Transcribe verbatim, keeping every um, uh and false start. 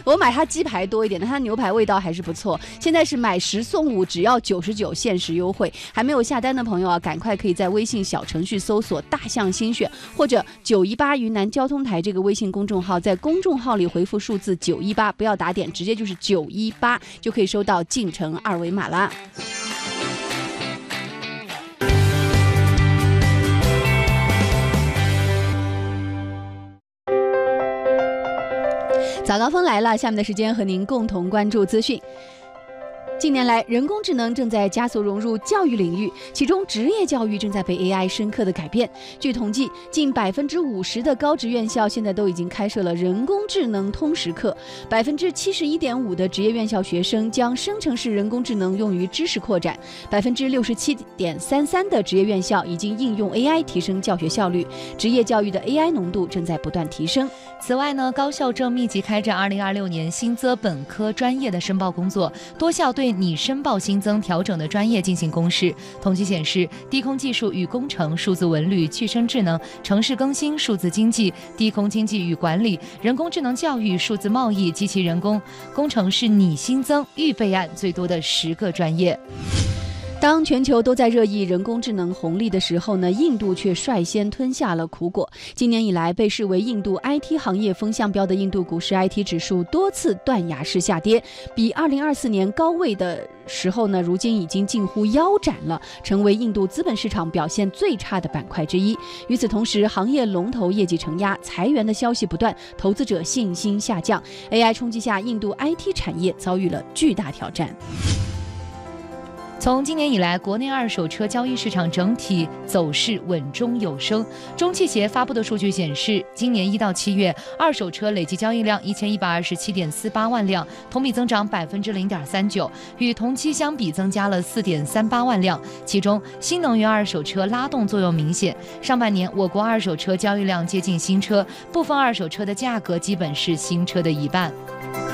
我买它鸡排多一点，但它牛排味道还是不错。现在是买十送五，只要九十九，限时优惠。还没有下单的朋友啊，赶快可以在微信小程序搜索大象心血或者九一八云南交通台这个微信公众号，在公众号里回复数字九一八，不要打点，直接就是九一八，就可以收到进城二维码啦。早高峰来了，下面的时间和您共同关注资讯。近年来，人工智能正在加速融入教育领域，其中职业教育正在被 A I 深刻的改变。据统计，近百分之五十的高职院校现在都已经开设了人工智能通识课，百分之七十一点五的职业院校学生将生成式人工智能用于知识扩展，百分之六十七点三三的职业院校已经应用 A I 提升教学效率，职业教育的 A I 浓度正在不断提升。 此外呢，高校正密集开展二零二六年新增本科专业的申报工作，多校对拟申报新增调整的专业进行公示。统计显示，低空技术与工程、数字文旅、具身智能、城市更新、数字经济、低空经济与管理、人工智能教育、数字贸易、机器人工工程是拟新增预备案最多的十个专业。 当全球都在热议人工智能红利的时候呢，印度却率先吞下了苦果。今年以来，被视为印度 I T 行业风向标的印度股市 I T 指数多次断崖式下跌，比二零二四年高位的时候呢，如今已经近乎腰斩了，成为印度资本市场表现最差的板块之一。与此同时，行业龙头业绩承压，裁员的消息不断，投资者信心下降。A I 冲击下，印度 I T 产业遭遇了巨大挑战。 从今年以来，国内二手车交易市场整体走势稳中有升。中汽协发布的数据显示，今年一到七月，二手车累计交易量一千一百二十七点四八万辆，同比增长百分之零点三九，与同期相比增加了四点三八万辆。其中，新能源二手车拉动作用明显。上半年，我国二手车交易量接近新车，部分二手车的价格基本是新车的一半。